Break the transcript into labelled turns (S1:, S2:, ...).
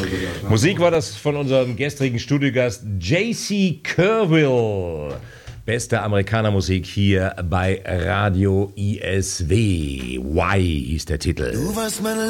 S1: Musik war das von unserem gestrigen Studiogast J.C. Curville. Beste Amerikanermusik hier bei Radio ISW. Why hieß der Titel.
S2: Du warst mein